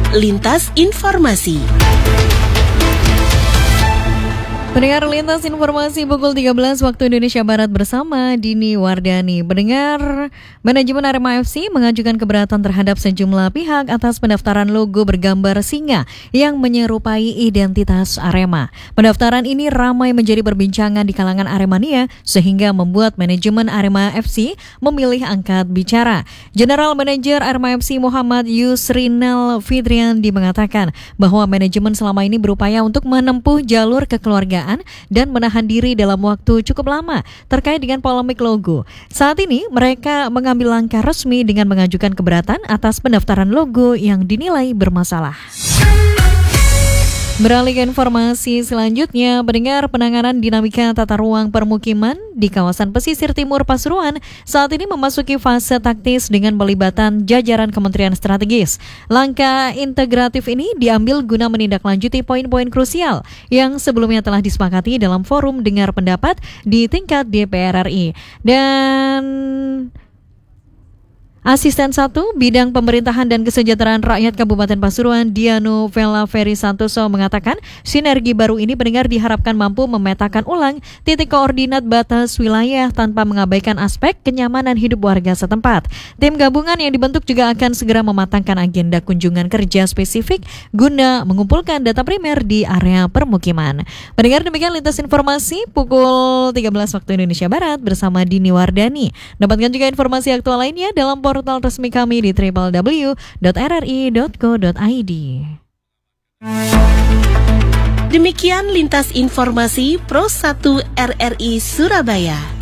Lintas Informasi. Pendengar Lintas Informasi pukul 13 waktu Indonesia Barat bersama Dini Wardani. Pendengar, manajemen Arema FC mengajukan keberatan terhadap sejumlah pihak atas pendaftaran logo bergambar singa yang menyerupai identitas Arema. Pendaftaran ini ramai menjadi perbincangan di kalangan Aremania sehingga membuat manajemen Arema FC memilih angkat bicara. General Manager Arema FC Muhammad Yusrinal Fidriandi mengatakan bahwa manajemen selama ini berupaya untuk menempuh jalur kekeluargaan dan menahan diri dalam waktu cukup lama terkait dengan polemik logo. Saat ini mereka mengambil langkah resmi dengan mengajukan keberatan atas pendaftaran logo yang dinilai bermasalah. Beralih ke informasi selanjutnya, pendengar, penanganan dinamika tata ruang permukiman di kawasan pesisir timur Pasuruan saat ini memasuki fase taktis dengan pelibatan jajaran Kementerian Strategis. Langkah integratif ini diambil guna menindaklanjuti poin-poin krusial yang sebelumnya telah disepakati dalam forum dengar pendapat di tingkat DPR RI. Dan Asisten 1 Bidang Pemerintahan dan Kesejahteraan Rakyat Kabupaten Pasuruan, Diano Vela Ferry Santoso mengatakan sinergi baru ini pendengar diharapkan mampu memetakan ulang titik koordinat batas wilayah tanpa mengabaikan aspek kenyamanan hidup warga setempat. Tim gabungan yang dibentuk juga akan segera mematangkan agenda kunjungan kerja spesifik guna mengumpulkan data primer di area permukiman. Pendengar, demikian Lintas Informasi pukul 13 waktu Indonesia Barat bersama Dini Wardani. Dapatkan juga informasi aktual lainnya dalam portal resmi kami di www.rri.co.id. Demikian Lintas Informasi Pro 1 RRI Surabaya.